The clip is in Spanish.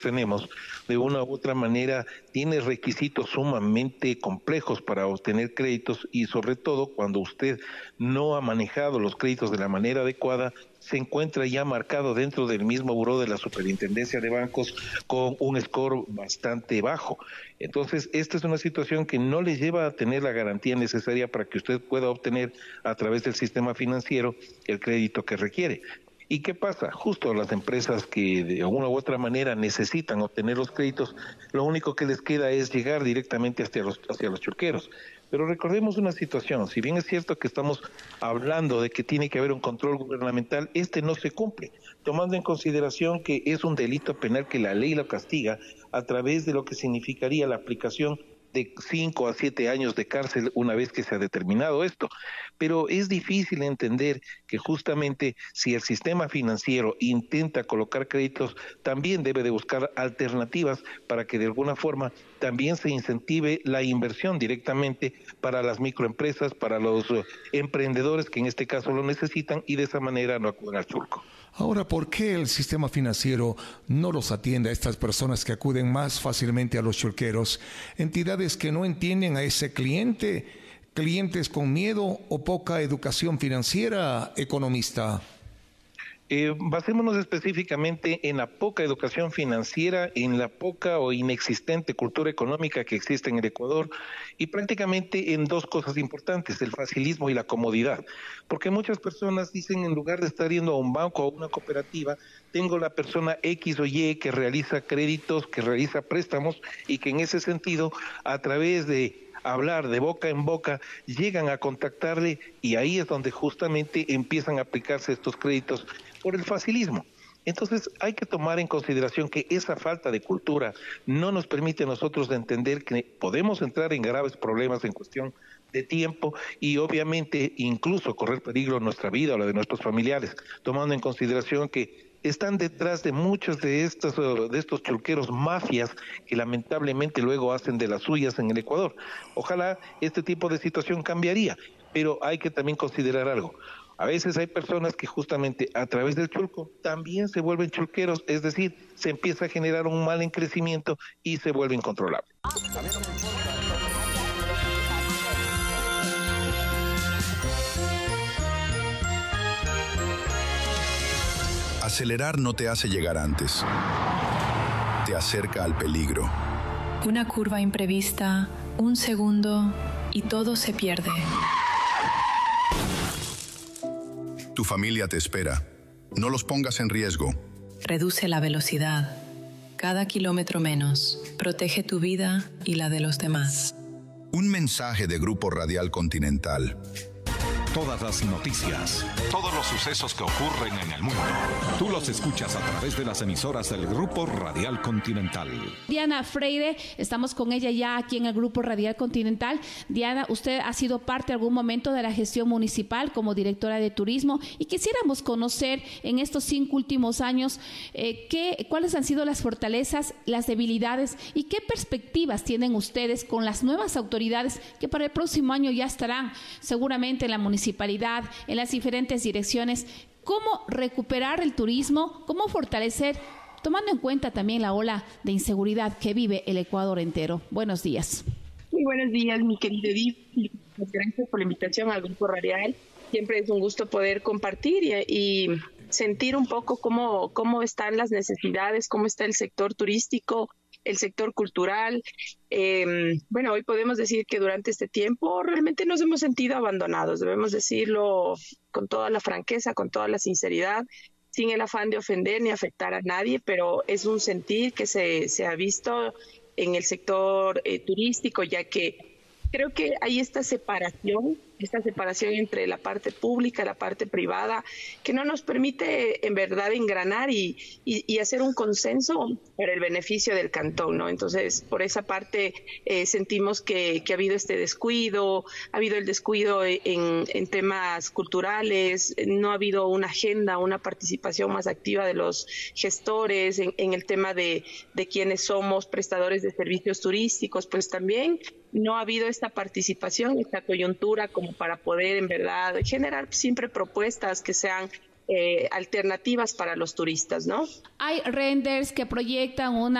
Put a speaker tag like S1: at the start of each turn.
S1: tenemos, de una u otra manera, tiene requisitos sumamente complejos para obtener créditos y sobre todo cuando usted no ha manejado los créditos de la manera adecuada, se encuentra ya marcado dentro del mismo buró de la Superintendencia de Bancos con un score bastante bajo. Entonces, esta es una situación que no le lleva a tener la garantía necesaria para que usted pueda obtener a través del sistema financiero el crédito que requiere. ¿Y qué pasa? Justo las empresas que de alguna u otra manera necesitan obtener los créditos, lo único que les queda es llegar directamente hacia los churqueros. Pero recordemos una situación, si bien es cierto que estamos hablando de que tiene que haber un control gubernamental, este no se cumple, tomando en consideración que es un delito penal que la ley lo castiga a través de lo que significaría la aplicación de 5 a 7 años de cárcel una vez que se ha determinado esto. Pero es difícil entender que justamente si el sistema financiero intenta colocar créditos, también debe de buscar alternativas para que de alguna forma también se incentive la inversión directamente para las microempresas, para los emprendedores que en este caso lo necesitan y de esa manera no acuden al churco.
S2: Ahora, ¿por qué el sistema financiero no los atiende a estas personas que acuden más fácilmente a los churqueros? Entidades que no entienden a ese cliente, clientes con miedo o poca educación financiera, economista.
S1: Basémonos específicamente en la poca educación financiera, en la poca o inexistente cultura económica que existe en el Ecuador y prácticamente en dos cosas importantes, el facilismo y la comodidad. Porque muchas personas dicen, en lugar de estar yendo a un banco o a una cooperativa, tengo la persona X o Y que realiza créditos, que realiza préstamos y que en ese sentido, a través de hablar de boca en boca, llegan a contactarle y ahí es donde justamente empiezan a aplicarse estos créditos por el facilismo. Entonces hay que tomar en consideración que esa falta de cultura no nos permite a nosotros de entender que podemos entrar en graves problemas en cuestión de tiempo y obviamente incluso correr peligro en nuestra vida o la de nuestros familiares, tomando en consideración que están detrás de muchos de estos churqueros mafias que lamentablemente luego hacen de las suyas en el Ecuador. Ojalá este tipo de situación cambiaría, pero hay que también considerar algo. A veces hay personas que justamente a través del churco también se vuelven churqueros, es decir, se empieza a generar un mal en crecimiento y se vuelve incontrolable.
S3: Acelerar no te hace llegar antes. Te acerca al peligro.
S4: Una curva imprevista, un segundo y todo se pierde.
S3: Tu familia te espera. No los pongas en riesgo.
S4: Reduce la velocidad. Cada kilómetro menos. Protege tu vida y la de los demás.
S3: Un mensaje de Grupo Radial Continental.
S5: Todas las noticias, todos los sucesos que ocurren en el mundo, tú los escuchas a través de las emisoras del Grupo Radial Continental.
S6: Diana Freire, estamos con ella ya aquí en el Grupo Radial Continental. Diana, usted ha sido parte en algún momento de la gestión municipal como directora de turismo y quisiéramos conocer en estos 5 últimos años cuáles han sido las fortalezas, las debilidades y qué perspectivas tienen ustedes con las nuevas autoridades que para el próximo año ya estarán seguramente en la municipalidad, en las diferentes direcciones. ¿Cómo recuperar el turismo? ¿Cómo fortalecer, tomando en cuenta también la ola de inseguridad que vive el Ecuador entero? Buenos días.
S7: Muy buenos días, mi querido Edith. Gracias por la invitación al Grupo Radial. Siempre es un gusto poder compartir y sentir un poco cómo están las necesidades, cómo está el sector turístico, el sector cultural. Bueno, hoy podemos decir que durante este tiempo realmente nos hemos sentido abandonados, debemos decirlo con toda la franqueza, con toda la sinceridad, sin el afán de ofender ni afectar a nadie, pero es un sentir que se ha visto en el sector turístico, ya que creo que hay esta separación entre la parte pública y la parte privada que no nos permite en verdad engranar y hacer un consenso para el beneficio del cantón, ¿no? Entonces, por esa parte sentimos que ha habido este descuido, ha habido el descuido en temas culturales, no ha habido una agenda, una participación más activa de los gestores en el tema de quienes somos prestadores de servicios turísticos, pues también no ha habido esta participación, esta coyuntura como para poder en verdad generar siempre propuestas que sean alternativas para los turistas, ¿no?
S6: Hay renders que proyectan una